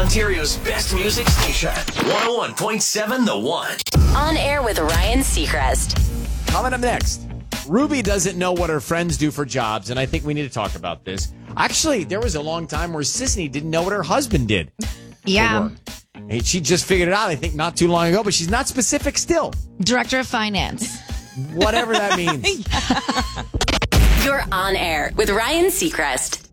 Ontario's best music station. 101.7 The One. On air with Ryan Seacrest. Coming up next, Ruby doesn't know what her friends do for jobs, and I think we need to talk about this. Actually, there was a long time where Sisney didn't know what her husband did. Yeah. Hey, she just figured it out, I think, not too long ago, but she's not specific still. Director of Finance. Whatever that means. You're on air with Ryan Seacrest.